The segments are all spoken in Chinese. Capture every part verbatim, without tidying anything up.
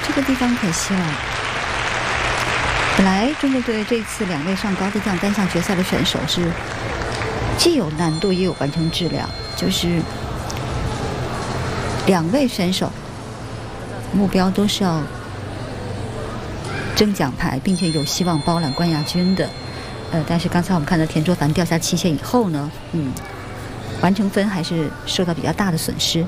这个地方可惜了。本来中国队这次两位上高低杠单项决赛的选手是既有难度也有完成质量，就是两位选手目标都是要争奖牌，并且有希望包揽冠亚军的。呃，但是刚才我们看到田卓凡掉下期限以后呢，嗯，完成分还是受到比较大的损失。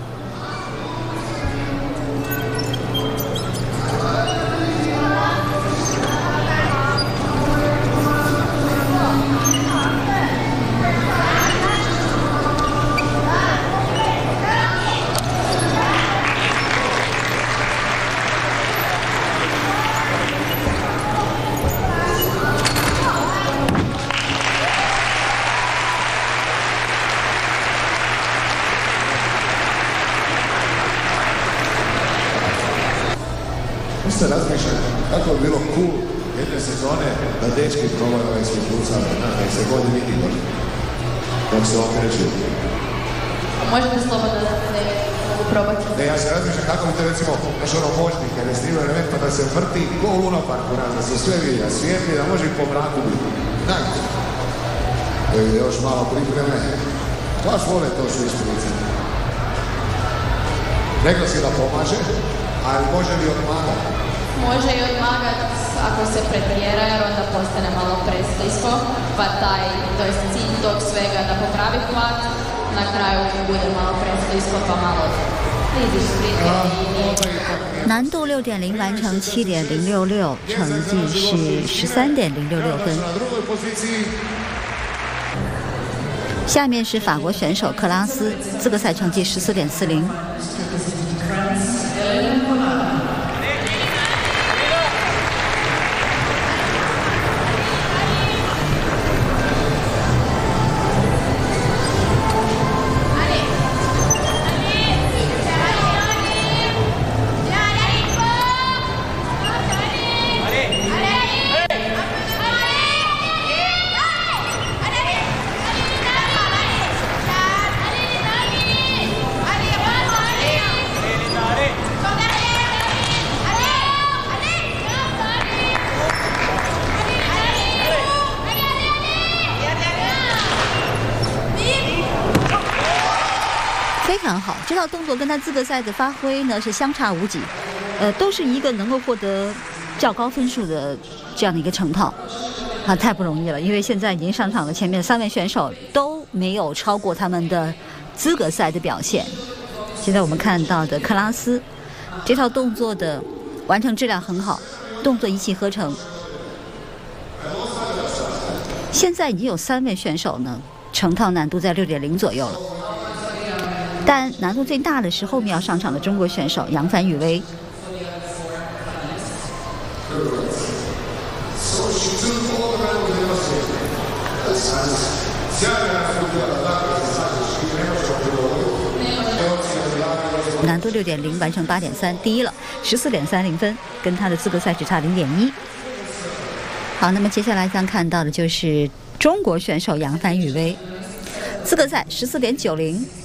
Se razmišlja kako bi bilo cool jedne sezone da dečki probaju ovaj svoj pucav, da se god vidi kako se okreću. Možete slobodno da se mogu probati. Ne, ja se razmišljam kako bi to recimo naš ono moćnik kada je snimao element pa da se vrti ko u lunaparku, da se sve vidi, a svijetli da može i po mraku biti. Najde. Da je još malo pripreme. Baš vole to što ispunice. Rekla si da pomaže, ali može li odmagati? Može i odmagati ako se pretjera, jer onda postane malo preslisko, pa taj, to je cilj tog svega da popravi hvat, na kraju bude malo preslisko, pa malo iziš prije i 难度六点零完成七点零六六，成绩是十三点零六六分。下面是法国选手克拉斯，资格赛成绩十四点四零。非常好，这套动作跟他资格赛的发挥呢是相差无几，呃，都是一个能够获得较高分数的这样的一个成套，啊，太不容易了，因为现在已经上场的前面三位选手都没有超过他们的资格赛的表现。现在我们看到的克拉斯，这套动作的完成质量很好，动作一气呵成。现在已经有三位选手呢，成套难度在六点零左右了。但难度最大的是后面要上场的中国选手杨帆雨薇。难度六点零完成八点三，第一了，十四点三零分，跟他的资格赛只差零点一。好，那么接下来将看到的就是中国选手杨帆雨薇，资格赛十四点九零。